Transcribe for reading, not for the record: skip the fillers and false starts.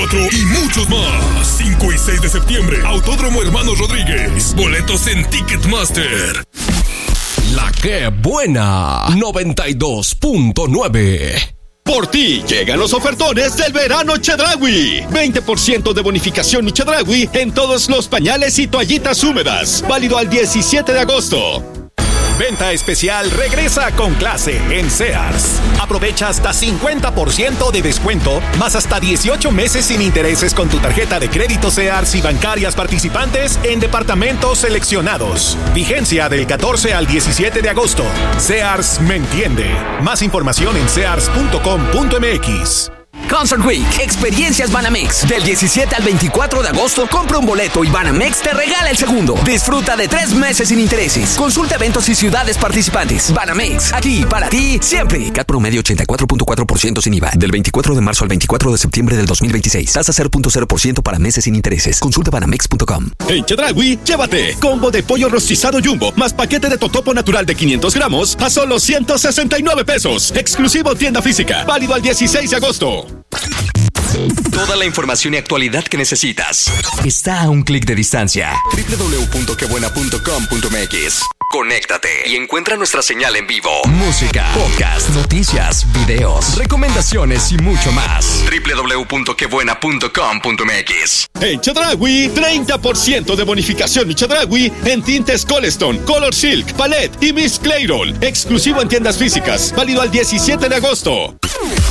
4 y muchos más. 5 y 6 de septiembre, Autódromo Hermanos Rodríguez. Boletos en Ticketmaster. La que buena 92.9. Por ti llegan los ofertones del verano Chedraui. 20% de bonificación y Chedraui en todos los pañales y toallitas húmedas. Válido al 17 de agosto. Venta especial regresa con clase en Sears. Aprovecha hasta 50% de descuento, más hasta 18 meses sin intereses con tu tarjeta de crédito Sears y bancarias participantes en departamentos seleccionados. Vigencia del 14 al 17 de agosto. Sears me entiende. Más información en sears.com.mx. Concert Week, experiencias Banamex. Del 17 al 24 de agosto, compra un boleto y Banamex te regala el segundo. Disfruta de 3 meses sin intereses. Consulta eventos y ciudades participantes. Banamex, aquí para ti siempre. CAT promedio 84.4% sin IVA. Del 24 de marzo al 24 de septiembre del 2026. Tasa 0.0% para meses sin intereses. Consulta banamex.com. En Chedraui, llévate combo de pollo rostizado Jumbo más paquete de totopo natural de 500 gramos a solo 169 pesos. Exclusivo tienda física. Válido al 16 de agosto. Toda la información y actualidad que necesitas está a un clic de distancia. www.quebuena.com.mx. Conéctate y encuentra nuestra señal en vivo. Música, podcast, noticias, videos, recomendaciones y mucho más. www.quebuena.com.mx. En Chedraui, 30% de bonificación y Chedraui en tintes Colestone, Color Silk, Palette y Miss Clairol. Exclusivo en tiendas físicas. Válido al 17 de agosto.